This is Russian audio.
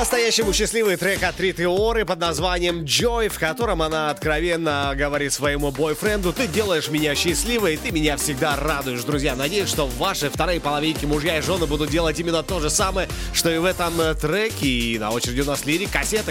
По-настоящему счастливый трек от Риты Оры под названием «Joy», в котором она откровенно говорит своему бойфренду: «Ты делаешь меня счастливой, ты меня всегда радуешь». Друзья, надеюсь, что ваши вторые половинки, мужья и жены будут делать именно то же самое, что и в этом треке. И на очереди у нас лирик, кассеты.